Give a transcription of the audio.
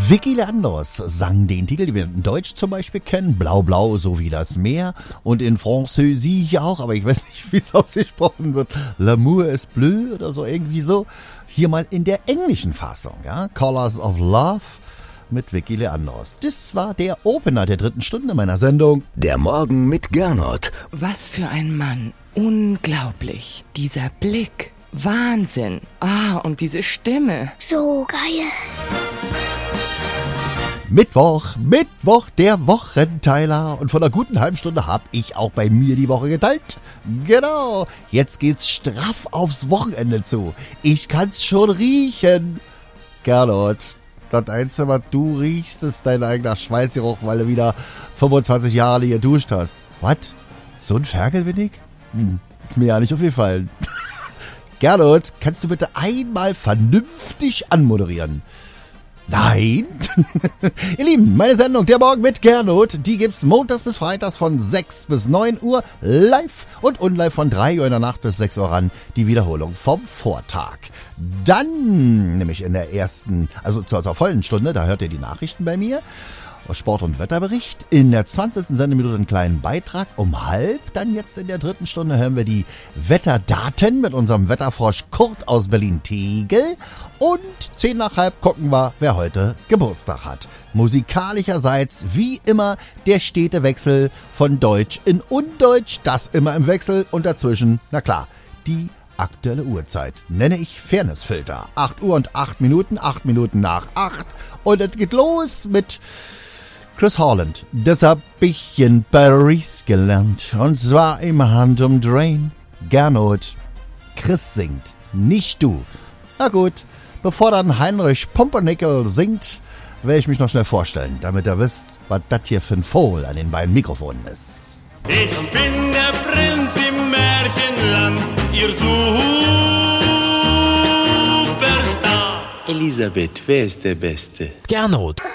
Vicky Leandros sang den Titel, den wir in Deutsch zum Beispiel kennen, Blau Blau, so wie das Meer, und in Französisch auch, aber ich weiß nicht, wie es ausgesprochen wird, L'amour est bleu oder so, irgendwie so. Hier mal in der englischen Fassung, ja, Colors of Love mit Vicky Leandros. Das war der Opener der 3. Stunde meiner Sendung. Der Morgen mit Gernot. Was für ein Mann. Unglaublich. Dieser Blick. Wahnsinn. Und diese Stimme. So geil. Mittwoch, der Wochenteiler. Und vor einer guten halben Stunde habe ich auch bei mir die Woche geteilt. Genau, jetzt geht's straff aufs Wochenende zu. Ich kann's schon riechen. Gernot, das Einzige, was du riechst, ist dein eigener Schweißgeruch, weil du wieder 25 Jahre nicht geduscht hast. Was? So ein Ferkel bin ich? Ist mir ja nicht aufgefallen. Gernot, kannst du bitte einmal vernünftig anmoderieren? Nein. Ihr Lieben, meine Sendung Der Morgen mit Gernot, die gibt's montags bis freitags von 6 bis 9 Uhr live und unlive von 3 Uhr in der Nacht bis 6 Uhr ran, die Wiederholung vom Vortag. Dann, nämlich in der ersten, also zur vollen Stunde, da hört ihr die Nachrichten bei mir, Sport- und Wetterbericht. In der 20. Sendeminute einen kleinen Beitrag. Um 12:30, dann jetzt in der 3. Stunde, hören wir die Wetterdaten mit unserem Wetterfrosch Kurt aus Berlin-Tegel. Und 10:50 gucken wir, wer heute Geburtstag hat. Musikalischerseits, wie immer, der stete Wechsel von Deutsch in Undeutsch. Das immer im Wechsel und dazwischen, na klar, die aktuelle Uhrzeit. Nenne ich Fairnessfilter. 8 Uhr und 8 Minuten, 8 Minuten nach 8. Und es geht los mit Chris Holland. Das hab ich in Paris gelernt. Und zwar im Handumdrehen. Gernot. Chris singt, nicht du. Na gut, bevor dann Heinrich Pumpernickel singt, werde ich mich noch schnell vorstellen, damit ihr wisst, was das hier für ein Vogel an den beiden Mikrofonen ist. Ich bin der Prinz im Märchenland, ihr Superstar. Elisabeth, wer ist der Beste? Gernot.